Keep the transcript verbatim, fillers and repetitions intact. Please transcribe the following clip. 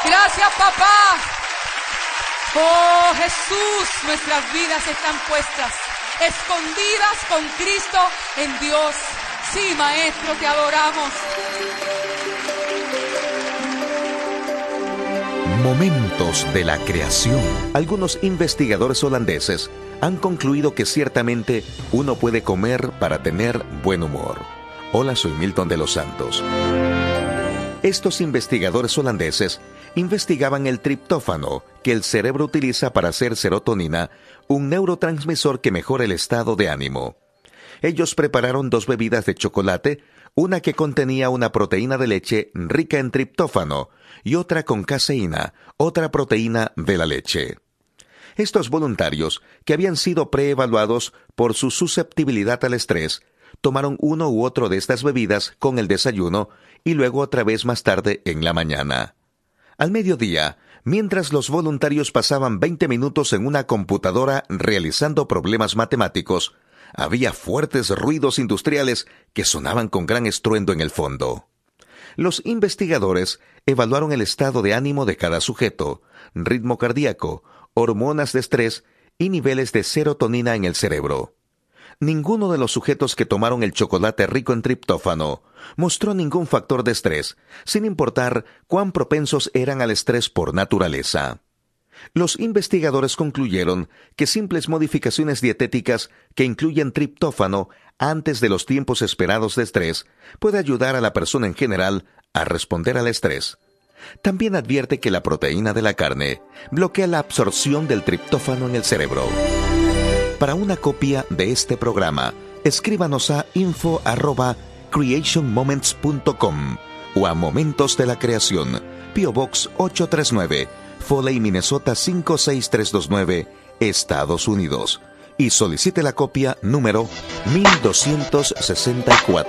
Gracias, papá. Oh, Jesús, nuestras vidas están puestas, escondidas con Cristo en Dios. Sí, Maestro, te adoramos. Momentos de la creación. Algunos investigadores holandeses han concluido que ciertamente uno puede comer para tener buen humor. Hola, soy Milton de los Santos. Estos investigadores holandeses investigaban el triptófano que el cerebro utiliza para hacer serotonina, un neurotransmisor que mejora el estado de ánimo. Ellos prepararon dos bebidas de chocolate, una que contenía una proteína de leche rica en triptófano y otra con caseína, otra proteína de la leche. Estos voluntarios, que habían sido preevaluados por su susceptibilidad al estrés, tomaron uno u otro de estas bebidas con el desayuno y luego otra vez más tarde en la mañana. Al mediodía, mientras los voluntarios pasaban veinte minutos en una computadora realizando problemas matemáticos, había fuertes ruidos industriales que sonaban con gran estruendo en el fondo. Los investigadores evaluaron el estado de ánimo de cada sujeto, ritmo cardíaco, hormonas de estrés y niveles de serotonina en el cerebro. Ninguno de los sujetos que tomaron el chocolate rico en triptófano mostró ningún factor de estrés, sin importar cuán propensos eran al estrés por naturaleza. Los investigadores concluyeron que simples modificaciones dietéticas que incluyen triptófano antes de los tiempos esperados de estrés puede ayudar a la persona en general a responder al estrés. También advierte que la proteína de la carne bloquea la absorción del triptófano en el cerebro. Para una copia de este programa, escríbanos a info arroba creation moments punto com o a Momentos de la Creación, P O Box ocho tres nueve, Foley, Minnesota cinco seis tres dos nueve, Estados Unidos, y solicite la copia número mil doscientos sesenta y cuatro.